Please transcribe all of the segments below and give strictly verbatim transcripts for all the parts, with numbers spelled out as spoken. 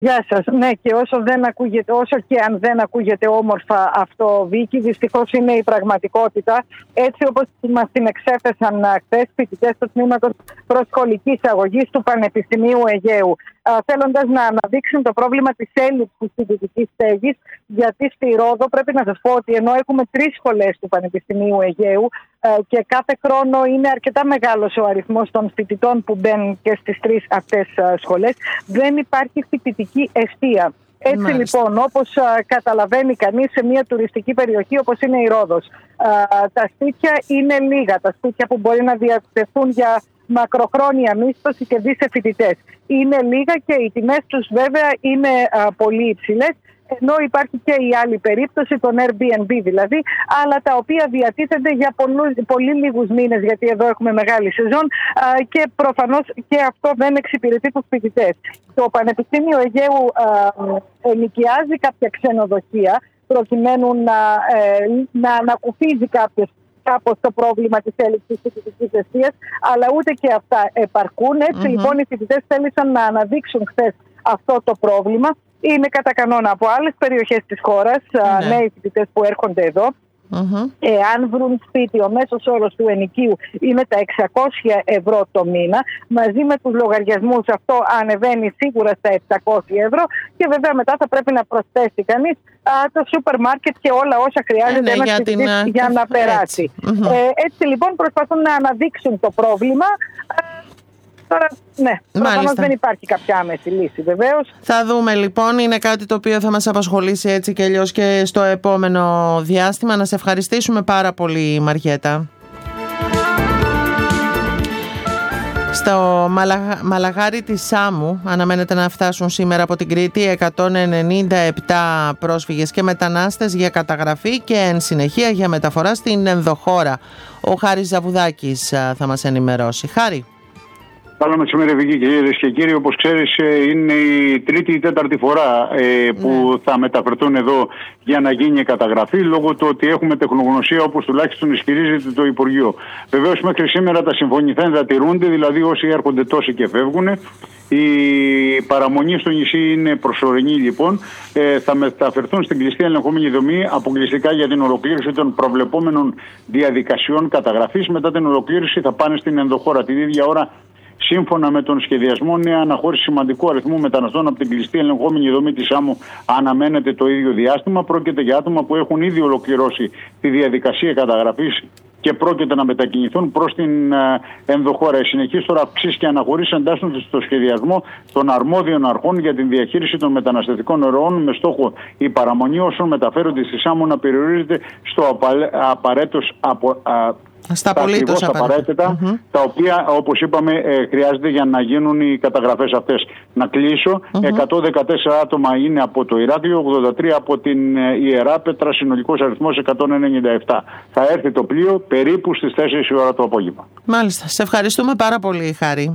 Γεια σας. Ναι, και όσο, δεν ακούγεται, όσο και αν δεν ακούγεται όμορφα αυτό, Βίκη, δυστυχώς είναι η πραγματικότητα. Έτσι όπως μας την εξέθεσαν χθες φοιτητές του τμήματος προσχολικής αγωγής του Πανεπιστημίου Αιγαίου, θέλοντας να αναδείξουν το πρόβλημα της έλλειψης φοιτητικής στέγης, γιατί στη Ρόδο πρέπει να σας πω ότι ενώ έχουμε τρεις σχολές του Πανεπιστημίου Αιγαίου και κάθε χρόνο είναι αρκετά μεγάλος ο αριθμός των φοιτητών που μπαίνουν και στις τρεις αυτές σχολές, δεν υπάρχει φοιτητική εστία. Έτσι Μάλιστα. λοιπόν, όπως α, καταλαβαίνει κανείς σε μια τουριστική περιοχή όπως είναι η Ρόδος, α, τα σπίτια είναι λίγα, τα σπίτια που μπορεί να διατεθούν για μακροχρόνια μίσθωση και δι σε φοιτητές. Είναι λίγα και οι τιμές τους βέβαια είναι α, πολύ υψηλές, ενώ υπάρχει και η άλλη περίπτωση, των Airbnb δηλαδή, αλλά τα οποία διατίθενται για πολλούς, πολύ λίγους μήνες, γιατί εδώ έχουμε μεγάλη σεζόν α, και προφανώς και αυτό δεν εξυπηρετεί τους φοιτητές. Το Πανεπιστήμιο Αιγαίου α, ενοικιάζει κάποια ξενοδοχεία προκειμένου να, ε, να ανακουφίζει κάποιες κάπως το πρόβλημα της έλλειψης φοιτητικής εστίας, αλλά ούτε και αυτά επαρκούν. Έτσι mm-hmm. λοιπόν οι φοιτητές θέλησαν να αναδείξουν χθες αυτό το πρόβλημα. Είναι κατά κανόνα από άλλες περιοχές της χώρας, ναι. νέοι φοιτητές που έρχονται εδώ. Mm-hmm. Εάν βρουν σπίτι, ο μέσος όρος του ενοικίου είναι τα εξακόσια ευρώ το μήνα. Μαζί με τους λογαριασμούς αυτό ανεβαίνει σίγουρα στα επτακόσια ευρώ και βέβαια μετά θα πρέπει να προσθέσει κανείς α, το σούπερ μάρκετ και όλα όσα χρειάζεται ε, ναι, ένας φοιτητής για, για να περάσει. Έτσι. Mm-hmm. Ε, έτσι λοιπόν προσπαθούν να αναδείξουν το πρόβλημα. Τώρα, ναι, προφανώς δεν υπάρχει κάποια άμεση λύση, βεβαίως. Θα δούμε λοιπόν, είναι κάτι το οποίο θα μας απασχολήσει έτσι και αλλιώς και στο επόμενο διάστημα. Να σε ευχαριστήσουμε πάρα πολύ, Μαριέτα. Στο Μαλα... Μαλαγάρι της Σάμου αναμένεται να φτάσουν σήμερα από την Κρήτη εκατόν ενενήντα επτά πρόσφυγες και μετανάστες για καταγραφή και εν συνεχεία για μεταφορά στην ενδοχώρα. Ο Χάρης Ζαβουδάκης θα μας ενημερώσει. Χάρη. Καλό μεσημέρι, Βίκη, κυρίες και κύριοι. Όπως ξέρεις, είναι η τρίτη ή τέταρτη φορά ε, που ναι. θα μεταφερθούν εδώ για να γίνει η καταγραφή, λόγω του ότι έχουμε τεχνογνωσία, όπως τουλάχιστον ισχυρίζεται το Υπουργείο. Βεβαίως, μέχρι σήμερα τα συμφωνηθέντα τηρούνται, δηλαδή όσοι έρχονται τόσοι και φεύγουν. Η παραμονή στο νησί είναι προσωρινή, λοιπόν. Ε, θα μεταφερθούν στην κλειστή ελεγχόμενη δομή αποκλειστικά για την ολοκλήρωση των προβλεπόμενων διαδικασιών καταγραφής. Μετά την ολοκλήρωση θα πάνε στην ενδοχώρα την ίδια ώρα. Σύμφωνα με τον σχεδιασμό, νέα αναχώρηση σημαντικού αριθμού μεταναστών από την κλειστή ελεγχόμενη δομή της Σάμου αναμένεται το ίδιο διάστημα. Πρόκειται για άτομα που έχουν ήδη ολοκληρώσει τη διαδικασία καταγραφής και πρόκειται να μετακινηθούν προς την ενδοχώρα. Οι συνεχείς τώρα αυξήσεις και αναχωρήσεις εντάσσονται στο σχεδιασμό των αρμόδιων αρχών για την διαχείριση των μεταναστευτικών ροών, με στόχο η παραμονή όσων μεταφέρονται στη Σάμου να περιορίζεται στο απαραίτητο απο, α, Στα απολύτως απαραίτητα, mm-hmm. τα οποία, όπως είπαμε, ε, χρειάζεται για να γίνουν οι καταγραφές αυτές. Να κλείσω, mm-hmm. εκατόν δεκατέσσερα άτομα είναι από το Ηράκλειο, ογδόντα τρία από την ε, Ιεράπετρα, συνολικός αριθμός εκατόν ενενήντα επτά. Θα έρθει το πλοίο περίπου στις τέσσερις η ώρα το απόγευμα. Μάλιστα. Σε ευχαριστούμε πάρα πολύ, Χάρη.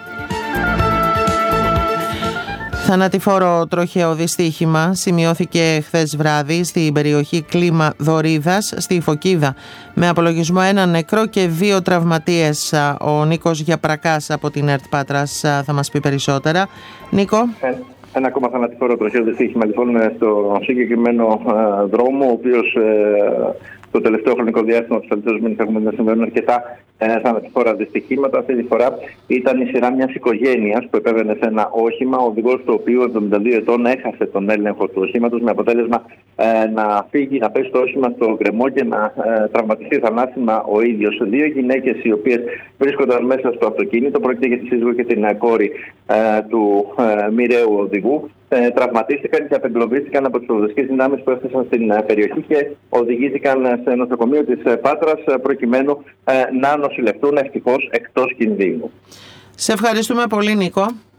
Θανατηφόρο τροχαίο δυστύχημα σημειώθηκε χθες βράδυ στην περιοχή Κλίμα Δωρίδας στη Φωκίδα, με απολογισμό ένα νεκρό και δύο τραυματίες. Ο Νίκος Γιαπρακάς από την ΕΡΤ Πάτρας θα μας πει περισσότερα. Νίκο. Ε, ένα ακόμα θανατηφόρο τροχαίο δυστύχημα λοιπόν στο συγκεκριμένο ε, δρόμο, ο οποίος ε, το τελευταίο χρονικό διάστημα του τελευταίου μήνες έχουμε να συμβαίνουν αρκετά ε, θανατηφόρα δυστυχήματα. Αυτή τη φορά ήταν η σειρά μιας οικογένειας που επέβαινε σε ένα όχημα, ο οδηγός του οποίου εβδομήντα δύο ετών έχασε τον έλεγχο του οχήματος, με αποτέλεσμα ε, να φύγει, να πέσει το όχημα στο γκρεμό και να ε, τραυματιστεί θανάσιμα ο ίδιος. Δύο γυναίκες οι οποίες βρίσκονταν μέσα στο αυτοκίνητο, πρόκειται για τη σύζυγο και την κόρη ε, του ε, μοιραίου οδηγού, Ε, τραυματίστηκαν και απεγκλωβίστηκαν από τις προδοσικές δυνάμεις που έφτασαν στην ε, περιοχή και οδηγήθηκαν σε νοσοκομείο της ε, Πάτρας ε, προκειμένου ε, να νοσηλευτούν, ευτυχώς εκτός κινδύνου. Σε ευχαριστούμε πολύ, Νίκο.